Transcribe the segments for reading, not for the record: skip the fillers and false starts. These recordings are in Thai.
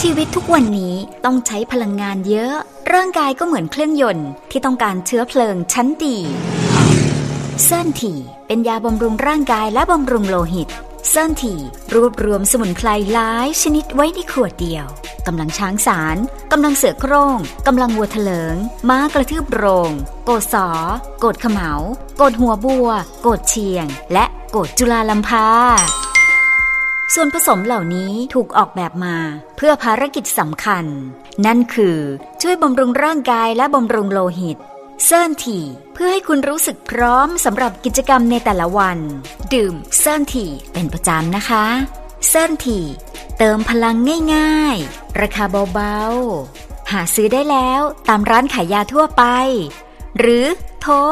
ชีวิตทุกวันนี้ต้องใช้พลังงานเยอะร่างกายก็เหมือนเครื่องยนต์ที่ต้องการเชื้อเพลิงชั้นดีเซิ่นถี่เป็นยาบำรุงร่างกายและบำรุงโลหิตเซิ่นถี่รวบรวมสมุนไพรหลายชนิดไว้ในขวดเดียวกำลังช้างสารกำลังเสือโคร่งกำลังวัวเถลิงม้ากระทืบโรงโกดสอโกดเขมาโกดหัวบัวโกดเชียงและโกดจุฬาลัมพาส่วนผสมเหล่านี้ถูกออกแบบมาเพื่อภารกิจสำคัญนั่นคือช่วยบำรุงร่างกายและบำรุงโลหิตเซิ่นถี่เพื่อให้คุณรู้สึกพร้อมสำหรับกิจกรรมในแต่ละวันดื่มเซิ่นถี่เป็นประจำนะคะเซิ่นถี่เติมพลังง่ายๆราคาเบาๆหาซื้อได้แล้วตามร้านขายยาทั่วไปหรือโทร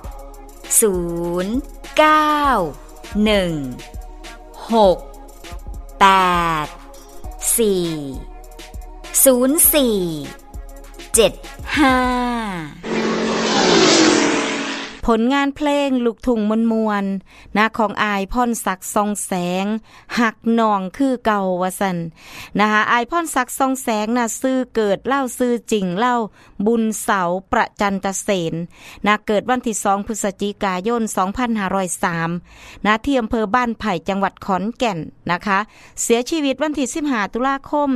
ผลงานเพลงลูกทุ่งมวลๆนะของอายพรศักดิ์ส่องแสงหักน้องคือเก่าว่าซั่นนะคะอายพรศักดิ์ส่องแสงน่ะชื่อเกิดเล่าชื่อจริงเล่าบุญเสาประจันตเสนนะเกิดวันที่2พฤศจิกายน2503นะที่อำเภอบ้านไผ่จังหวัดขอนแก่นนะคะเสียชีวิตวันที่15ตุลาคม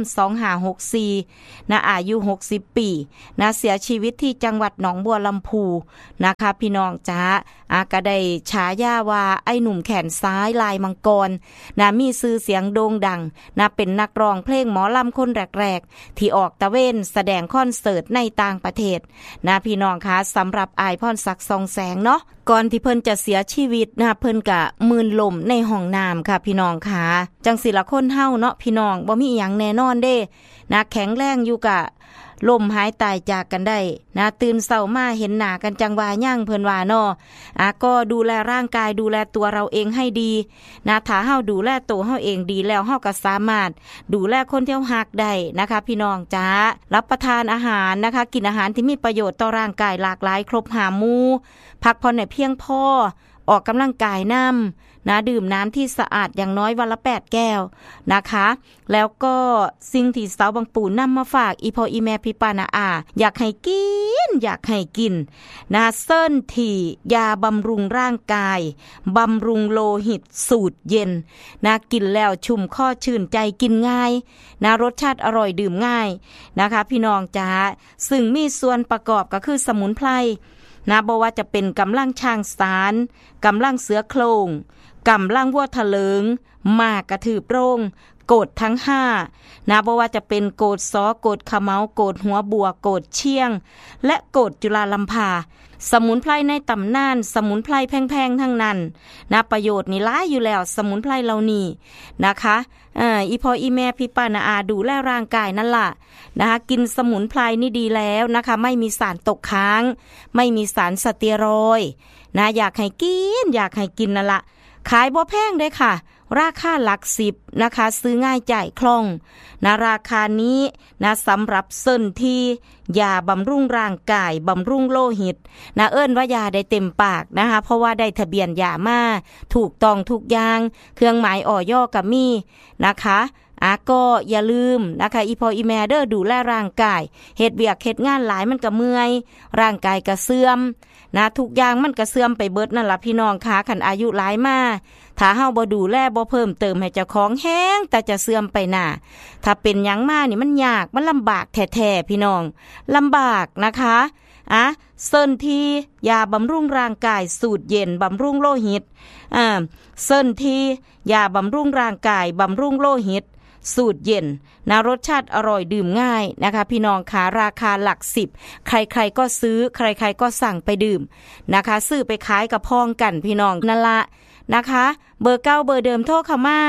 2564นะอายุ60ปีนะเสียชีวิตที่จังหวัดหนองบัวลำพูนะคะพี่น้องจ้าก็ได้ฉายาว่าไอ้หนุ่มแขนซ้ายลายมังกรนะมีชื่อเสียงโด่งดังนะเป็นนักร้องเพลงหมอลำคนแรกๆที่ออกตะเวนแสดงคอนเสิร์ตในต่างประเทศนะพี่น้องคะสำหรับอายพรศักดิ์ส่องแสงเนาะก่อนที่เพิ่นจะเสียชีวิตนะเพิ่นก็มืนลมในห้องน้ำค่ะพี่น้องคะจังสิละคนเฮาเนาะพี่น้องบ่มีหยังแน่นอนเด้นะแข็งแรงอยู่กะลมหายตายจากกันได้นะตื่นเช้ามาเห็นหน้ากันจังว่าย่างเพิ่นว่าเนาะก็ดูแลร่างกายดูแลตัวเราเองให้ดีนะถ้าเฮาดูแลตัวเฮาเองดีแล้วเฮาก็สามารถดูแลคนที่เฮารักได้นะคะพี่น้องจ้ารับประทานอาหารนะคะกินอาหารที่มีประโยชน์ต่อร่างกายหลากหลายครบ5หมู่พักผ่อนให้เพียงพอออกกำลังกายน้ำนะดื่มน้ำที่สะอาดอย่างน้อยวันละ8แก้วนะคะแล้วก็สิ่งที่สาวบางปูนำมาฝากอีพ่ออีแม่พี่ป้าน้าอาอยากให้กินนะเซิ่นถี่ยาบำรุงร่างกายบำรุงโลหิตสูตรเย็นนะกินแล้วชุ่มคอชื่นใจกินง่ายนะรสชาติอร่อยดื่มง่ายนะคะพี่น้องจ้าซึ่งมีส่วนประกอบก็คือสมุนไพรนะบ่ว่าจะเป็นกำลังช้างสารกำลังเสือโคร่งกำลังวัวเถลิงมากกระถืบโรงโกดทั้ง5นะบ่ว่าจะเป็นโกดสอโกดเขมาโกดหัวบัวโกดเชียงและโกดจุฬาลัมพาสมุนไพรในตำนานสมุนไพรแพงๆทั้งนั้นนะประโยชน์นี่หลายอยู่แล้วสมุนไพรเหล่านี้นะคะอีพ่ออีแม่พี่ป้าน้าอาดูแลร่างกายนั่นล่ะนะคะกินสมุนไพรนี่ดีแล้วนะคะไม่มีสารตกค้างไม่มีสารสเตียรอยด์นะอยากให้กินนั่นล่ะขายบ่แพงเด้ค่ะราคาหลัก10นะคะซื้อง่ายจ่ายคล่องนะราคานี้นะสำหรับเซิ่นที่ยาบำรุงร่างกายบำรุงโลหิตนะเอิ้นว่ายาได้เต็มปากนะคะเพราะว่าได้ทะเบียนยามาถูกต้องทุกอย่างเครื่องหมายอย.ก็มีนะคะก็อย่าลืมนะคะอีพ่ออีแม่เด้อดูแลร่างกายเฮ็ดเวียกเฮ็ดงานหลายมันก็เมื่อยร่างกายก็เสื่อมนะทุกอย่างมันก็เสื่อมไปเบิดนั่นล่ะพี่น้องค่ะคันอายุหลายมาถ้าเฮาบ่ดูแลบ่เพิ่มเติมให้เจ้าของแห้งแต่จะเสื่อมไปหน้าถ้าเป็นหยังมานี่มันยากมันลำบากแท้ๆพี่น้องลำบากนะคะเซิ่นที่ยาบำรุงร่างกายสูตรเย็นบำรุงโลหิตเซิ่นที่ยาบำรุงร่างกายบำรุงโลหิตสูตรเย็นนะรสชาติอร่อยดื่มง่ายนะคะพี่น้องค่ะราคาหลัก10ใครๆก็ซื้อใครๆก็สั่งไปดื่มนะคะซื้อไปขายกับพ้องกันพี่น้องนั่นละนะคะเบอร์9เบอร์เดิมโทรเข้ามา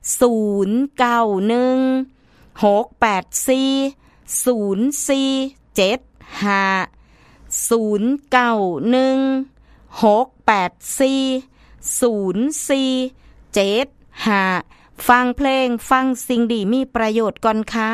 0916840475ฟังเพลงฟังสิ่งดีมีประโยชน์ก่อนค่ะ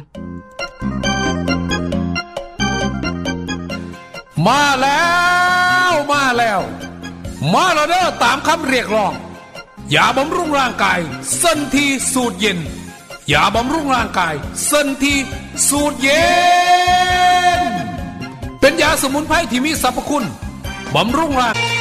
มาแล้วเด้อตามคำเรียกร้องยาบำรุงร่างกายเซิ่นทีสูตรเย็นยาบำรุงร่างกายเส้นที่สูตรเย็นเป็นยาสมุนไพรที่มีสรรพคุณบำรุงร่าง